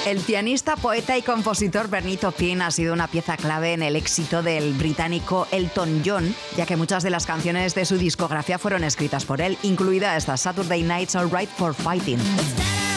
El pianista, poeta y compositor Bernie Taupin ha sido una pieza clave en el éxito del británico Elton John, ya que muchas de las canciones de su discografía fueron escritas por él, incluida esta Saturday Night's Alright for Fighting.